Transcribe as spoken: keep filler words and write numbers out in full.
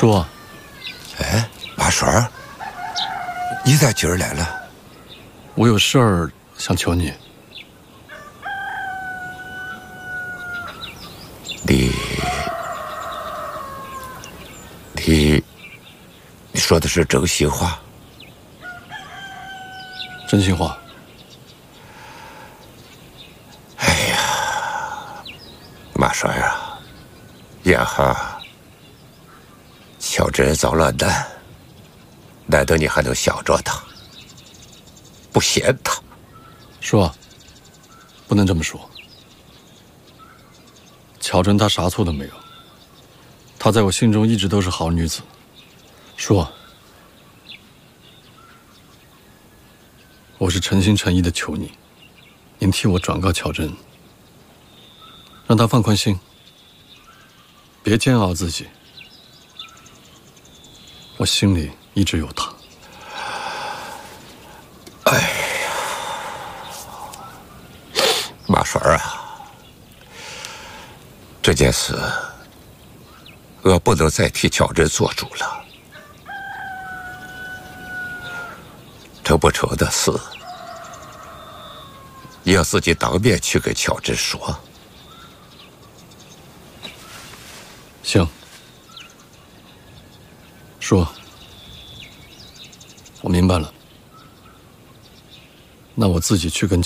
叔， 哎，马水儿，你咋今儿来了？ 我有事儿想求你。 你，你，你说的是真心话？ 真心话。 哎呀，马水儿啊，眼下乔真遭了难，难得你还能想着他，不嫌他。 叔，不能这么说。乔真她啥错都没有，她在我心中一直都是好女子。叔，我是诚心诚意的求你，您替我转告乔真，让她放宽心，别煎熬自己。我心里一直有她。 哎呀，马水儿啊，这件事我不能再替乔真做主了，成不成的事，你要自己当面去跟乔真说。 行，叔，我明白了。那我自己去跟